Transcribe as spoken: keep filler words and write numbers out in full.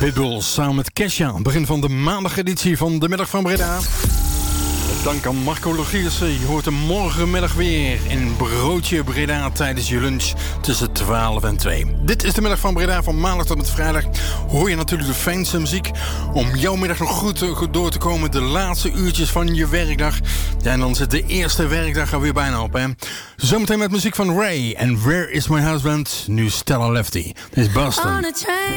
Pitbulls samen met Kesha. Begin van de maandageditie van de Middag van Breda. Dank aan Marco Logiersen. Je hoort hem morgenmiddag weer in Broodje Breda tijdens je lunch tussen twaalf en twee. Dit is de Middag van Breda van maandag tot met vrijdag. Hoor je natuurlijk de fijnste muziek om jouw middag nog goed, goed door te komen. De laatste uurtjes van je werkdag. Ja, en dan zit de eerste werkdag er weer bijna op, hè. Zometeen met muziek van Ray en Where is My Husband? Nu Stella Lefty. Dit is Boston.